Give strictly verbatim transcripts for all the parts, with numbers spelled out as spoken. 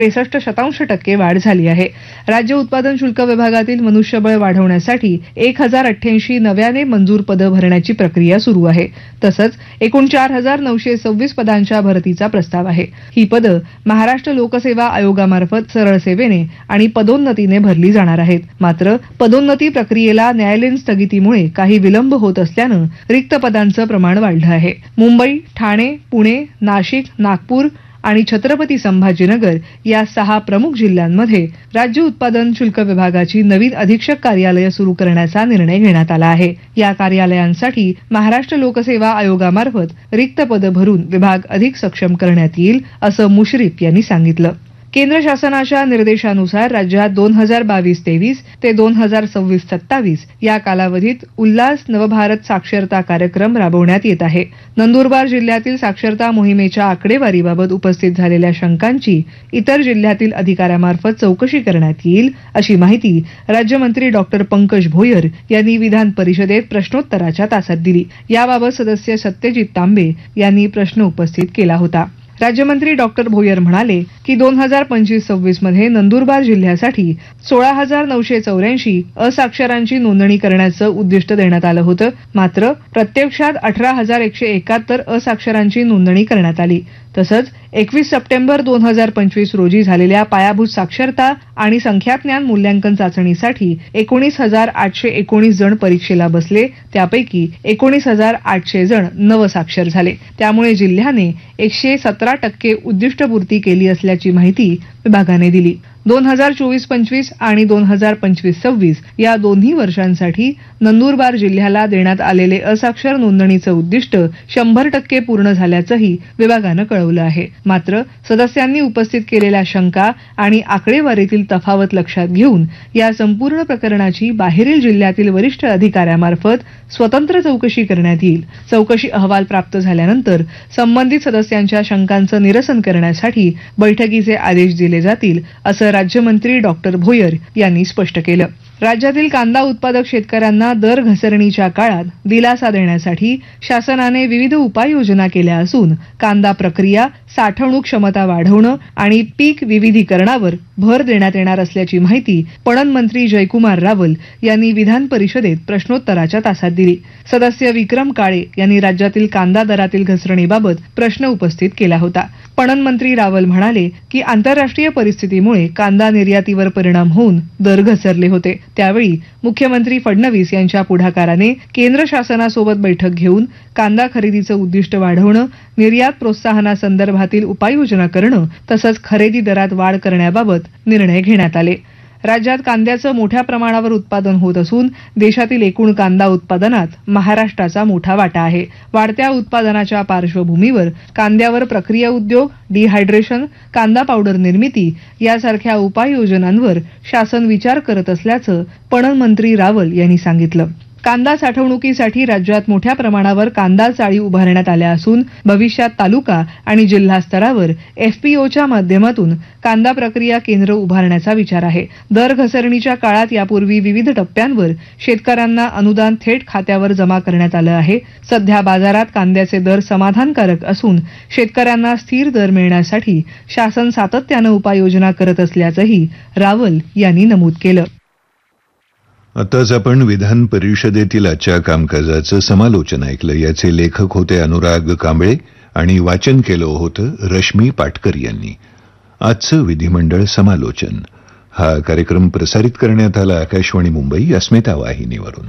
त्रेसष्ट शतांश टक्के वाढ झाली आहे. राज्य उत्पादन शुल्क विभागातील मनुष्यबळ वाढवण्यासाठी एक हजार अठ्ठ्याऐंशी नव्याने मंजूर पदं भरण्याची प्रक्रिया सुरू आहे. तसंच एकूण चार हजार नऊशे सव्वीस पदांच्या भरतीचा प्रस्ताव आहे. ही पदं महाराष्ट्र लोकसेवा आयोगामार्फत सरळ सेवेने आणि पदोन्नतीने भरली जाणार आहेत. मात्र पदोन्नती प्रक्रियेला न्यायालयीन स्थगितीमुळे काही विलंब होत असल्यानं रिक्त पदांचं प्रमाण वाढलं आहे. मुंबई, ठाणे, पुणे, नाशिक, नागपूर आणि छत्रपती संभाजीनगर या सहा प्रमुख जिल्ह्यांमध्ये राज्य उत्पादन शुल्क विभागाची नवीन अधीक्षक कार्यालय सुरू करण्याचा निर्णय घेण्यात आला आहे. या कार्यालयांसाठी महाराष्ट्र लोकसेवा आयोगामार्फत रिक्त पदं भरून विभाग अधिक सक्षम करण्यात येईल, असं मुश्रीफ यांनी सांगितलं. केंद्र शासनाच्या निर्देशानुसार राज्यात दोन हजार बावीस तेवीस ते दोन हजार सव्वीस सत्तावीस या कालावधीत उल्हास नवभारत साक्षरता कार्यक्रम राबवण्यात येत आहे. नंदुरबार जिल्ह्यातील साक्षरता मोहिमेच्या आकडेवारीबाबत उपस्थित झालेल्या शंकांची इतर जिल्ह्यातील अधिकाऱ्यामार्फत चौकशी करण्यात येईल, अशी माहिती राज्यमंत्री डॉक्टर पंकज भोयर यांनी विधान परिषदेत प्रश्नोत्तराच्या तासात दिली. याबाबत सदस्य सत्यजित तांबे यांनी प्रश्न उपस्थित केला होता. राज्यमंत्री डॉक्टर भोयर म्हणाले की दोन हजार पंचवीस सव्वीस मध्ये नंदुरबार जिल्ह्यासाठी सोळा हजार नऊशे चौऱ्याऐंशी असाक्षरांची नोंदणी करण्याचं उद्दिष्ट देण्यात आलं होतं. मात्र प्रत्यक्षात अठरा हजार एकशे एकाहत्तर असाक्षरांची नोंदणी करण्यात आली. तसंच एकवीस सप्टेंबर दोन हजार पंचवीस रोजी झालेल्या पायाभूत साक्षरता आणि संख्याज्ञान मूल्यांकन चाचणीसाठी एकोणीस हजार आठशे एकोणीस जण परीक्षेला बसले. त्यापैकी एकोणीस हजार आठशे जण नवसाक्षर झाले. त्यामुळे जिल्ह्याने एकशे सतरा टक्के उद्दिष्टपूर्ती केली असल्याची माहिती विभागाने दिली. दोन हजार चोवीस पंचवीस आणि दोन हजार पंचवीस सव्वीस या दोन्ही वर्षांसाठी नंदुरबार जिल्ह्याला देण्यात आलेले असाक्षर नोंदणीचं उद्दिष्ट शंभर टक्के पूर्ण झाल्याचंही विभागानं कळवलं आहे. मात्र सदस्यांनी उपस्थित केलेल्या शंका आणि आकडेवारीतील तफावत लक्षात घेऊन या संपूर्ण प्रकरणाची बाहेरील जिल्ह्यातील वरिष्ठ अधिकाऱ्यामार्फत स्वतंत्र चौकशी करण्यात येईल. चौकशी अहवाल प्राप्त झाल्यानंतर संबंधित सदस्यांच्या शंकांचं निरसन करण्यासाठी बैठकीचे आदेश दिले जातील, असं राज्यमंत्री डॉक्टर भोयर यांनी स्पष्ट केलं. राज्यातील कांदा उत्पादक शेतकऱ्यांना दर घसरणीच्या काळात दिलासा देण्यासाठी शासनाने विविध उपाययोजना केल्या असून कांदा प्रक्रिया, साठवणूक क्षमता वाढवणं आणि पीक विविधीकरणावर भर देण्यात येणार असल्याची माहिती पणन मंत्री जयकुमार रावल यांनी विधान परिषदेत प्रश्नोत्तराच्या तासात दिली. सदस्य विक्रम काळे यांनी राज्यातील कांदा दरातील घसरणीबाबत प्रश्न उपस्थित केला होता. पणन मंत्री रावल म्हणाले की आंतरराष्ट्रीय परिस्थितीमुळे कांदा निर्यातीवर परिणाम होऊन दर घसरले होते. त्यावेळी मुख्यमंत्री फडणवीस यांच्या पुढाकाराने केंद्र शासनासोबत बैठक घेऊन कांदा खरेदीचं उद्दिष्ट वाढवणं, निर्यात प्रोत्साहनासंदर्भातील उपाययोजना करणं तसंच खरेदी दरात वाढ करण्याबाबत निर्णय घेण्यात आले. राज्यात कांद्याचं मोठ्या प्रमाणावर उत्पादन होत असून देशातील एकूण कांदा उत्पादनात महाराष्ट्राचा मोठा वाटा आहे. वाढत्या उत्पादनाच्या पार्श्वभूमीवर कांद्यावर प्रक्रिया उद्योग, डिहायड्रेशन, कांदा पावडर निर्मिती यासारख्या उपाययोजनांवर शासन विचार करत असल्याचं पणन मंत्री रावल यांनी सांगितलं. कांदा साठवणुकीसाठी राज्यात मोठ्या प्रमाणावर कांदा चाळी उभारण्यात आल्या असून भविष्यात तालुका आणि जिल्हा स्तरावर एफपीओच्या माध्यमातून कांदा प्रक्रिया केंद्र उभारण्याचा विचार आहे. दर घसरणीच्या काळात यापूर्वी विविध टप्प्यांवर शेतकऱ्यांना अनुदान थेट खात्यावर जमा करण्यात आलं आहे. सध्या बाजारात कांद्याचे दर समाधानकारक असून शेतकऱ्यांना स्थिर दर मिळण्यासाठी शासन सातत्यानं उपाययोजना करत असल्याचंही रावल यांनी नमूद केलं. आताच आपण विधान परिषदेतील आजच्या कामकाजाचं समालोचन ऐकलं. याचे लेखक होते अनुराग कांबळे आणि वाचन केलं होतं रश्मी पाटकर यांनी. आजचं विधिमंडळ समालोचन हा कार्यक्रम प्रसारित करण्यात आला आकाशवाणी मुंबई अस्मिता वाहिनीवरून.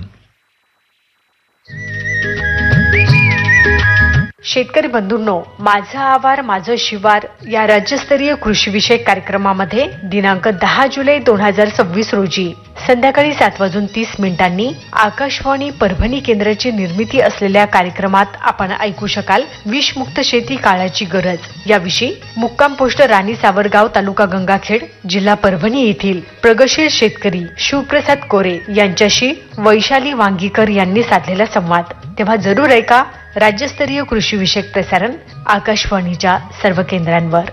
शेतकरी बंधूंनो, माझं आवार माझं शिवार या राज्यस्तरीय कृषीविषयक कार्यक्रमामध्ये दिनांक दहा जुलै दोन हजार सव्वीस रोजी संध्याकाळी सात वाजून तीस मिनिटांनी आकाशवाणी परभणी केंद्राची निर्मिती असलेल्या कार्यक्रमात आपण ऐकू शकाल विषमुक्त शेती काळाची गरज याविषयी मुक्काम पोस्ट राणी सावरगाव, तालुका गंगाखेड, जिल्हा परभणी येथील प्रगतशील शेतकरी शिवप्रसाद कोरे यांच्याशी वैशाली वांगीकर यांनी साधलेला संवाद. तेव्हा जरूर ऐका राज्यस्तरीय कृषीविषयक प्रसारण आकाशवाणीच्या सर्व केंद्रांवर.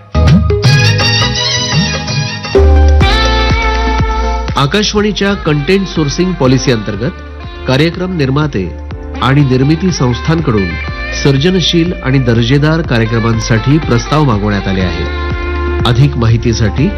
आकाशवाणीच्या कंटेंट सोर्सिंग पॉलिसी अंतर्गत कार्यक्रम निर्माते आणि निर्मिती संस्थांकडून सर्जनशील आणि दर्जेदार कार्यक्रमांसाठी प्रस्ताव मागवण्यात आले आहेत. अधिक माहितीसाठी